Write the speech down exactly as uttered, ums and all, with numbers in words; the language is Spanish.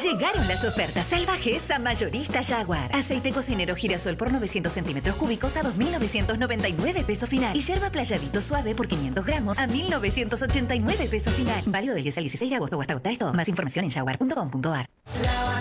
Llegaron las ofertas salvajes a Mayorista Jaguar. Aceite cocinero girasol por novecientos centímetros cúbicos a dos mil novecientos noventa y nueve pesos final. Y yerba playadito suave por quinientos gramos a mil novecientos ochenta y nueve pesos final. Válido del diez al dieciséis de agosto o hasta agotar esto. Más información en jaguar punto com punto ar.